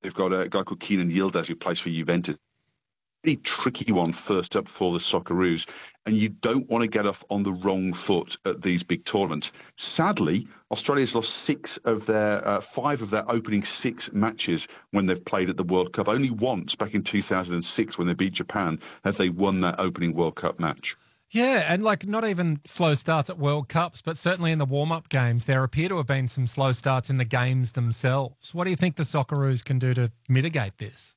They've got a guy called Kenan Yildiz who plays for Juventus. Pretty tricky one first up for the Socceroos, and you don't want to get off on the wrong foot at these big tournaments. Sadly, Australia's lost five of their opening six matches when they've played at the World Cup. Only once, back in 2006, when they beat Japan, have they won that opening World Cup match. Yeah, and not even slow starts at World Cups, but certainly in the warm-up games, there appear to have been some slow starts in the games themselves. What do you think the Socceroos can do to mitigate this?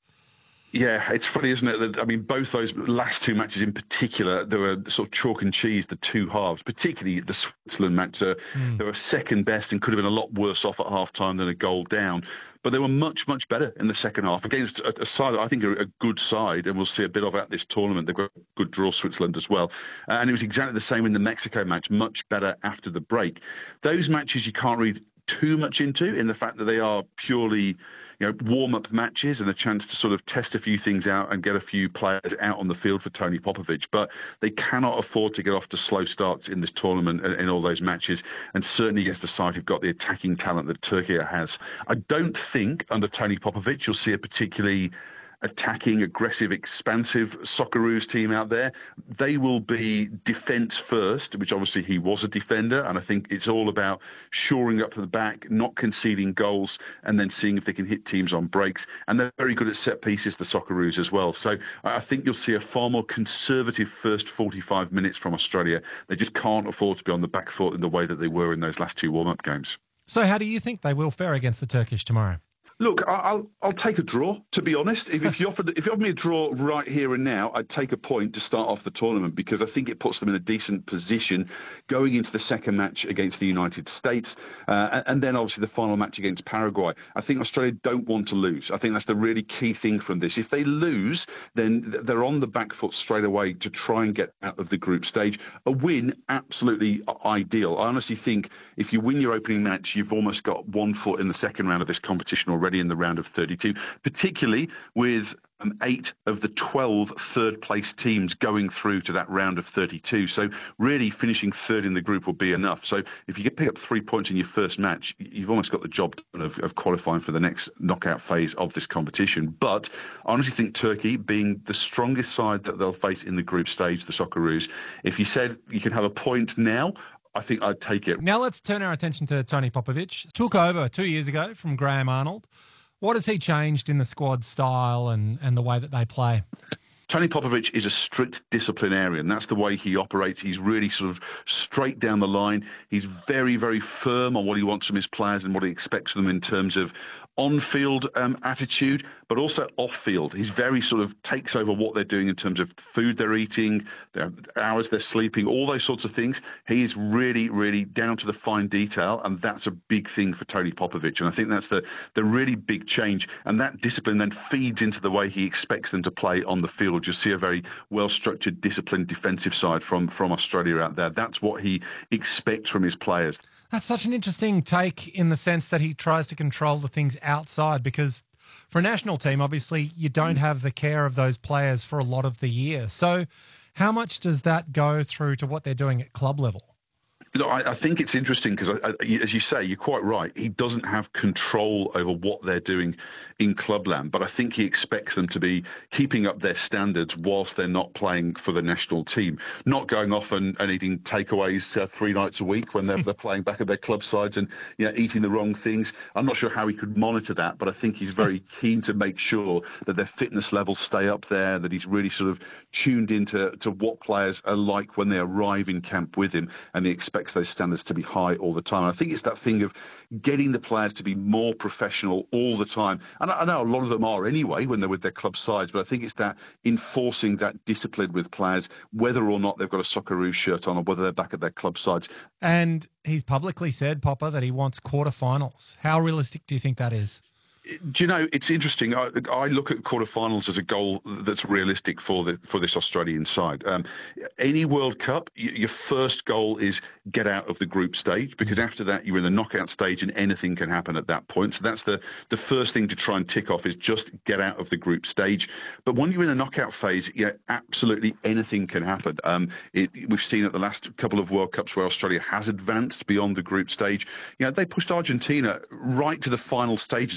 Yeah, it's funny, isn't it? That, I mean, both those last two matches in particular, they were sort of chalk and cheese, the two halves, particularly the Switzerland match. They were second best and could have been a lot worse off at half-time than a goal down. But they were much, much better in the second half against a side, I think, a good side, and we'll see a bit of at this tournament. They've got a good draw, Switzerland, as well. And it was exactly the same in the Mexico match, much better after the break. Those matches you can't read too much into in the fact that they are purely warm-up matches and a chance to sort of test a few things out and get a few players out on the field for Tony Popovic. But they cannot afford to get off to slow starts in this tournament in all those matches, and certainly against the side who've got the attacking talent that Turkey has. I don't think under Tony Popovic you'll see a particularly attacking, aggressive, expansive Socceroos team out there. They will be defence first, which obviously he was a defender, and I think it's all about shoring up the back, not conceding goals, and then seeing if they can hit teams on breaks. And they're very good at set pieces, the Socceroos, as well. So I think you'll see a far more conservative first 45 minutes from Australia. They just can't afford to be on the back foot in the way that they were in those last two warm-up games. So how do you think they will fare against the Turkish tomorrow? Look, I'll take a draw, to be honest. If you offered me a draw right here and now, I'd take a point to start off the tournament because I think it puts them in a decent position going into the second match against the United States and then obviously the final match against Paraguay. I think Australia don't want to lose. I think that's the really key thing from this. If they lose, then they're on the back foot straight away to try and get out of the group stage. A win, absolutely ideal. I honestly think if you win your opening match, you've almost got one foot in the second round of this competition already in the round of 32, particularly with 8 of the 12 third-place teams going through to that round of 32. So really finishing third in the group will be enough. So if you can pick up 3 points in your first match, you've almost got the job done of qualifying for the next knockout phase of this competition. But I honestly think Turkey, being the strongest side that they'll face in the group stage, the Socceroos, if you said you can have a point now, I think I'd take it. Now let's turn our attention to Tony Popovic. Took over 2 years ago from Graham Arnold. What has he changed in the squad style and the way that they play? Tony Popovic is a strict disciplinarian. That's the way he operates. He's really sort of straight down the line. He's very, very firm on what he wants from his players and what he expects from them in terms of on-field attitude, but also off-field. He's very sort of takes over what they're doing in terms of food they're eating, the hours they're sleeping, all those sorts of things. He's really, really down to the fine detail, and that's a big thing for Tony Popovic. And I think that's the really big change. And that discipline then feeds into the way he expects them to play on the field. You'll see a very well-structured, disciplined defensive side from Australia out there. That's what he expects from his players. That's such an interesting take in the sense that he tries to control the things outside because for a national team, obviously, you don't have the care of those players for a lot of the year. So how much does that go through to what they're doing at club level? Look, I think it's interesting because, as you say, you're quite right. He doesn't have control over what they're doing in clubland, but I think he expects them to be keeping up their standards whilst they're not playing for the national team, not going off and eating takeaways 3 nights a week when they're playing back at their club sides and eating the wrong things. I'm not sure how he could monitor that, but I think he's very keen to make sure that their fitness levels stay up there, that he's really sort of tuned into what players are like when they arrive in camp with him, and he expects those standards to be high all the time. And I think it's that thing of getting the players to be more professional all the time. And I know a lot of them are anyway when they're with their club sides, but I think it's that enforcing that discipline with players, whether or not they've got a Socceroos shirt on or whether they're back at their club sides. And he's publicly said, Popper, that he wants quarterfinals. How realistic do you think that is? Do you know, it's interesting. I look at quarterfinals as a goal that's realistic for this Australian side. Any World Cup, your first goal is get out of the group stage, because after that you're in the knockout stage and anything can happen at that point. So that's the first thing to try and tick off, is just get out of the group stage. But when you're in the knockout phase, absolutely anything can happen. We've seen at the last couple of World Cups where Australia has advanced beyond the group stage. They pushed Argentina right to the final stages of that match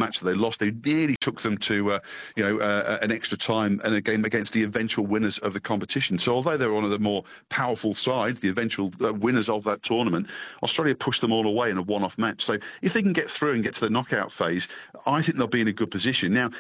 match that they lost. They nearly took them to an extra time and a game against the eventual winners of the competition. So although they're one of the more powerful sides, the eventual winners of that tournament, Australia pushed them all away in a one-off match. So if they can get through and get to the knockout phase, I think they'll be in a good position. Now,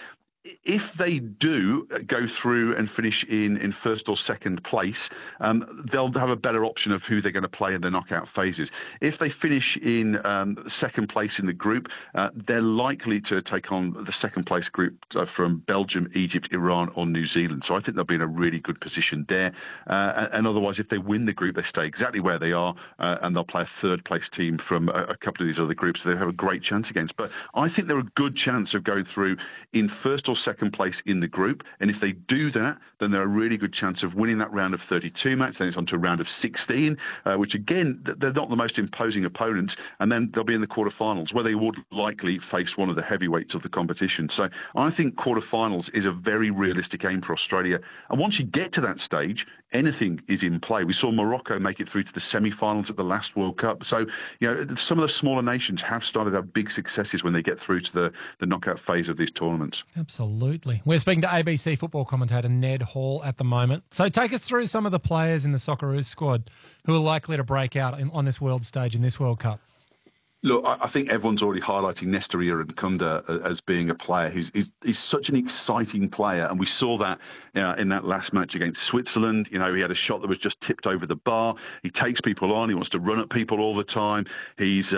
if they do go through and finish in first or second place, they'll have a better option of who they're going to play in the knockout phases. If they finish in second place in the group, they're likely to take on the second place group from Belgium, Egypt, Iran or New Zealand. So I think they'll be in a really good position there. And otherwise, if they win the group, they stay exactly where they are and they'll play a third place team from a couple of these other groups they have a great chance against. But I think they're a good chance of going through in first or second place in the group, and if they do that, then they're a really good chance of winning that round of 32 match. Then it's on to a round of 16, which again, they're not the most imposing opponents, and then they'll be in the quarterfinals where they would likely face one of the heavyweights of the competition. So I think quarterfinals is a very realistic aim for Australia, and once you get to that stage, anything is in play. We saw Morocco make it through to the semi-finals at the last World Cup. So, some of the smaller nations have started to have big successes when they get through to the knockout phase of these tournaments. Absolutely. We're speaking to ABC football commentator Ned Hall at the moment. So take us through some of the players in the Socceroos squad who are likely to break out on this world stage in this World Cup. Look, I think everyone's already highlighting Nestor Irankunda as being a player he's such an exciting player, and we saw that in that last match against Switzerland. He had a shot that was just tipped over the bar. He takes people on. He wants to run at people all the time. He's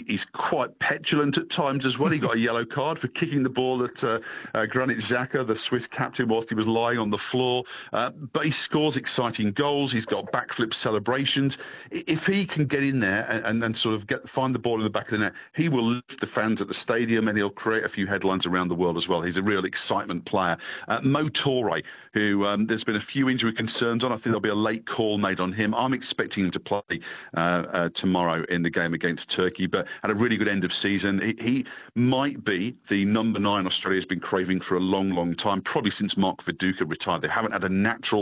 quite petulant at times as well. He got a yellow card for kicking the ball at Granit Xhaka, the Swiss captain, whilst he was lying on the floor. But he scores exciting goals. He's got backflip celebrations. If he can get in there and sort of find the ball in the back of the net, he will lift the fans at the stadium and he'll create a few headlines around the world as well. He's a real excitement player. Mo Torre, who there's been a few injury concerns on. I think there'll be a late call made on him. I'm expecting him to play tomorrow in the game against Turkey, but had a really good end of season. He might be the number 9 Australia's been craving for a long, long time, probably since Mark Viduka retired. They haven't had a natural